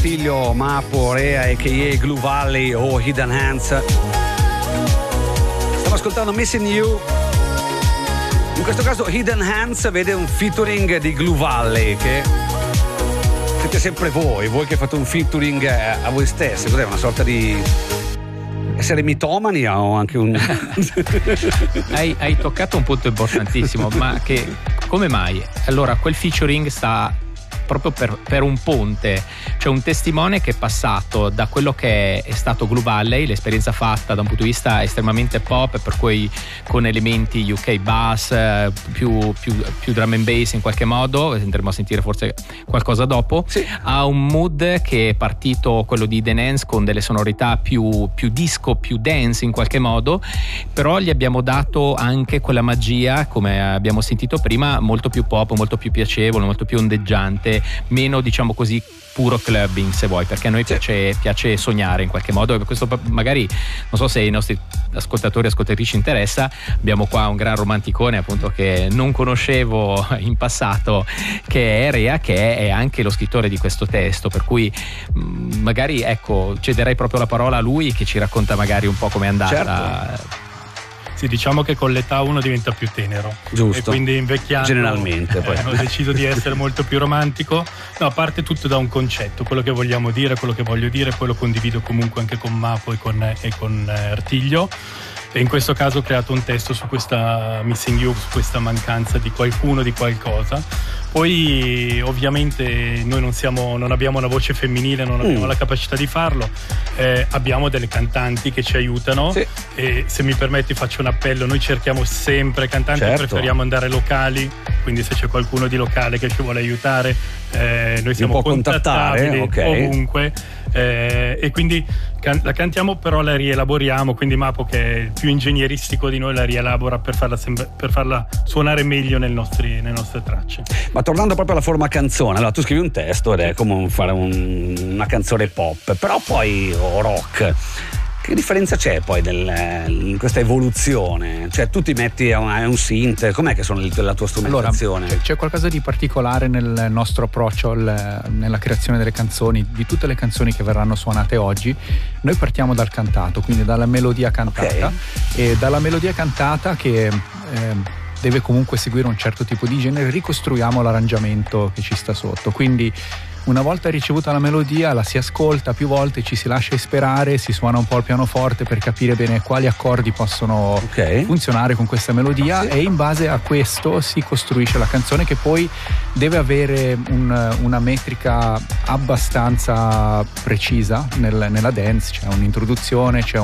Artiglio, Mapo, Rea a.k.a. Glue Valley o Hidden Hands. Stiamo ascoltando Missing You. In questo caso Hidden Hands vede un featuring di Glue Valley, che siete sempre voi che fate un featuring a voi stessi. Cos'è, una sorta di essere mitomani o anche un hai toccato un punto importantissimo, ma che come mai? Allora, quel featuring sta proprio per un ponte, cioè un testimone che è passato da quello che è stato Glue Valley, l'esperienza fatta da un punto di vista estremamente pop, per cui con elementi UK bass, più drum and bass in qualche modo, andremo a sentire forse qualcosa dopo, sì. Ha un mood che è partito, quello di The Dance, con delle sonorità più disco, più dance in qualche modo, però gli abbiamo dato anche quella magia, come abbiamo sentito prima, molto più pop, molto più piacevole, molto più ondeggiante, meno, diciamo così, puro clubbing, se vuoi, perché a noi piace sognare in qualche modo, e questo magari, non so se ai nostri ascoltatori e ascoltatrici interessa, abbiamo qua un gran romanticone appunto che non conoscevo in passato, che è Rea, che è anche lo scrittore di questo testo, per cui magari, ecco, cederei proprio la parola a lui, che ci racconta magari un po' com'è andata. Certo. Sì, diciamo che con l'età uno diventa più tenero. Giusto. E quindi invecchiando generalmente poi ho deciso di essere molto più romantico. No, parte tutto da un concetto, quello che vogliamo dire, quello che voglio dire, poi lo condivido comunque anche con Mapo e con Artiglio. E in questo caso ho creato un testo su questa Missing You, su questa mancanza di qualcuno, di qualcosa. Poi ovviamente noi non abbiamo una voce femminile, non abbiamo la capacità di farlo, abbiamo delle cantanti che ci aiutano, sì. E se mi permetti faccio un appello: noi cerchiamo sempre cantanti, certo. Preferiamo andare locali, quindi se c'è qualcuno di locale che ci vuole aiutare, noi siamo contattabili, okay. Ovunque, e quindi la cantiamo, però la rielaboriamo, quindi Mapo, che è più ingegneristico di noi, la rielabora per farla suonare meglio nelle nostre tracce. Ma tornando proprio alla forma canzone, allora tu scrivi un testo ed è come fare una canzone pop, però poi rock. Che differenza c'è poi in questa evoluzione? Cioè tu ti metti a un synth, com'è che sono la tua strumentazione? Allora, c'è qualcosa di particolare nel nostro approccio nella creazione delle canzoni, di tutte le canzoni che verranno suonate oggi. Noi partiamo dal cantato, quindi dalla melodia cantata, okay. E dalla melodia cantata, che deve comunque seguire un certo tipo di genere, ricostruiamo l'arrangiamento che ci sta sotto. Quindi una volta ricevuta la melodia la si ascolta più volte, ci si lascia ispirare, si suona un po' il pianoforte per capire bene quali accordi possono funzionare con questa melodia, e in base a questo si costruisce la canzone, che poi deve avere una metrica abbastanza precisa nella dance. C'è un'introduzione, c'è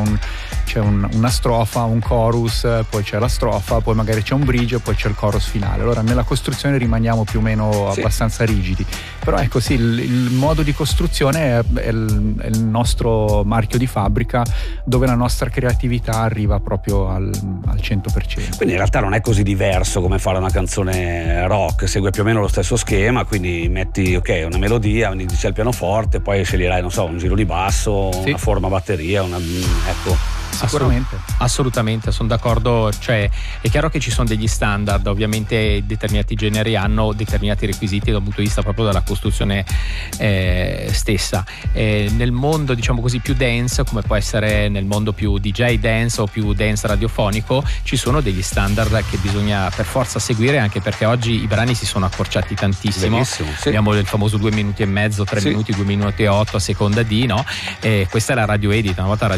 una strofa, un chorus, poi c'è la strofa, poi magari c'è un bridge e poi c'è il chorus finale. Allora nella costruzione rimaniamo più o meno abbastanza rigidi, però ecco, sì, il modo di costruzione è il nostro marchio di fabbrica, dove la nostra creatività arriva proprio al 100%. Quindi in realtà non è così diverso come fare una canzone rock, segue più o meno lo stesso schema, quindi metti una melodia, quindi c'è il pianoforte, poi sceglierai, non so, un giro di basso, una forma batteria, ecco. Sicuramente, assolutamente, sono d'accordo. Cioè è chiaro che ci sono degli standard, ovviamente determinati generi hanno determinati requisiti dal punto di vista proprio della costruzione stessa. Nel mondo, diciamo così, più dance, come può essere nel mondo più DJ dance o più dance radiofonico, ci sono degli standard che bisogna per forza seguire, anche perché oggi i brani si sono accorciati tantissimo. Sì. Abbiamo il famoso 2 minuti e mezzo, 3 minuti, 2 minuti e 8 a seconda di, no? E questa è la radio edit. Una volta